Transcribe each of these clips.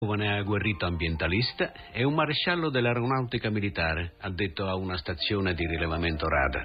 Giovane agguerrito ambientalista e un maresciallo dell'aeronautica militare, addetto a una stazione di rilevamento radar.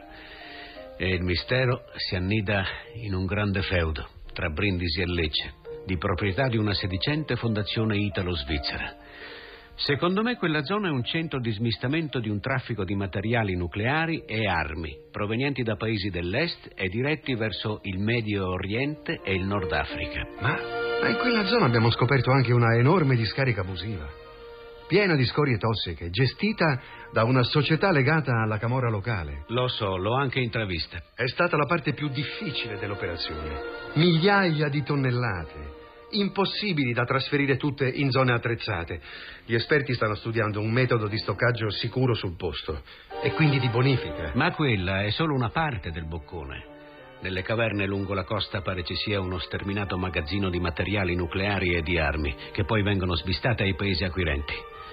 E il mistero si annida in un grande feudo tra Brindisi e Lecce, di proprietà di una sedicente fondazione italo-svizzera. Secondo me quella zona è un centro di smistamento di un traffico di materiali nucleari e armi, provenienti da paesi dell'est e diretti verso il Medio Oriente e il Nord Africa. Ma in quella zona abbiamo scoperto anche una enorme discarica abusiva, piena di scorie tossiche, gestita da una società legata alla camorra locale. Lo so, l'ho anche intravista. È stata la parte più difficile dell'operazione. Migliaia di tonnellate, impossibili da trasferire tutte in zone attrezzate. Gli esperti stanno studiando un metodo di stoccaggio sicuro sul posto e quindi di bonifica. Ma quella è solo una parte del boccone. Nelle caverne lungo la costa pare ci sia uno sterminato magazzino di materiali nucleari e di armi che poi vengono smistate ai paesi acquirenti.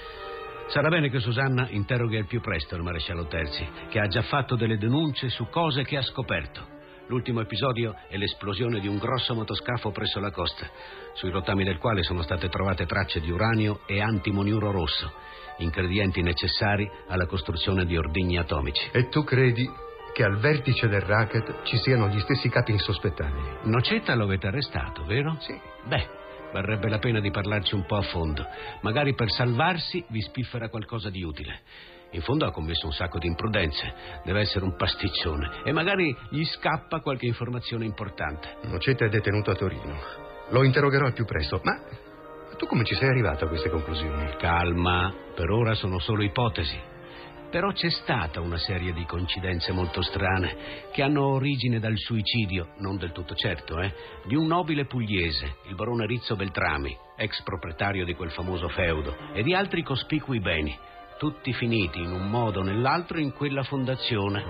Sarà bene che Susanna interroghi al più presto il maresciallo Terzi, che ha già fatto delle denunce su cose che ha scoperto. L'ultimo episodio è l'esplosione di un grosso motoscafo presso la costa, sui rottami del quale sono state trovate tracce di uranio e antimoniuro rosso, ingredienti necessari alla costruzione di ordigni atomici. E tu credi che al vertice del racket ci siano gli stessi capi insospettabili? Nocetta lo avete arrestato, vero? Sì. Beh, varrebbe la pena di parlarci un po' a fondo. Magari per salvarsi vi spiffera qualcosa di utile. In fondo ha commesso un sacco di imprudenze. Deve essere un pasticcione. E magari gli scappa qualche informazione importante. Nocetta è detenuto a Torino. Lo interrogherò al più presto. Ma tu come ci sei arrivato a queste conclusioni? Calma, per ora sono solo ipotesi. Però c'è stata una serie di coincidenze molto strane che hanno origine dal suicidio, non del tutto certo, di un nobile pugliese, il barone Rizzo Beltrami, ex proprietario di quel famoso feudo, e di altri cospicui beni, tutti finiti in un modo o nell'altro in quella fondazione.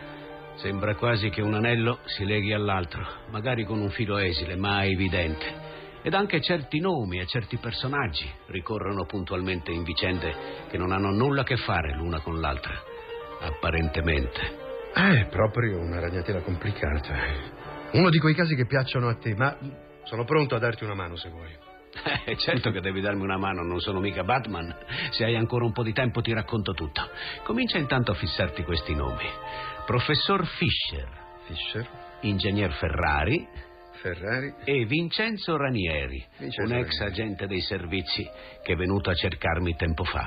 Sembra quasi che un anello si leghi all'altro, magari con un filo esile, ma evidente. Ed anche certi nomi e certi personaggi ricorrono puntualmente in vicende che non hanno nulla a che fare l'una con l'altra, apparentemente. È proprio una ragnatela complicata. Uno di quei casi che piacciono a te, ma sono pronto a darti una mano se vuoi. Certo che devi darmi una mano, non sono mica Batman. Se hai ancora un po' di tempo ti racconto tutto. Comincia intanto a fissarti questi nomi. Professor Fischer, Ingegner Ferrari e Vincenzo Ranieri, un ex agente dei servizi che è venuto a cercarmi tempo fa.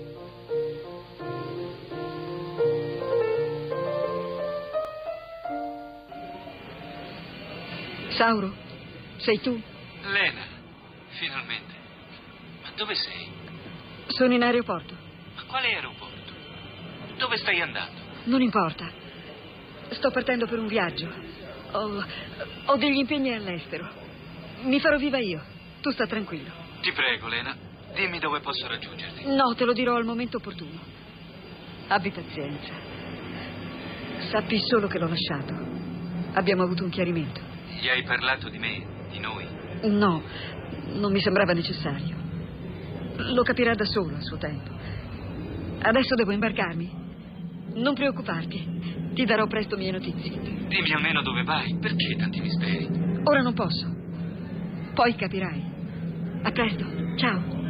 Sauro, sei tu? Lena, finalmente. Ma dove sei? Sono in aeroporto. Ma quale aeroporto? Dove stai andando? Non importa. Sto partendo per un viaggio. Ho degli impegni all'estero. Mi farò viva io. Tu sta tranquillo. Ti prego, Lena, dimmi dove posso raggiungerti. No, te lo dirò al momento opportuno. Abbi pazienza. Sappi solo che l'ho lasciato. Abbiamo avuto un chiarimento. Gli hai parlato di me, di noi? No, non mi sembrava necessario. Lo capirà da solo a suo tempo. Adesso devo imbarcarmi. Non preoccuparti. Ti darò presto mie notizie. Dimmi almeno dove vai. Perché tanti misteri? Ora non posso. Poi capirai. A presto. Ciao.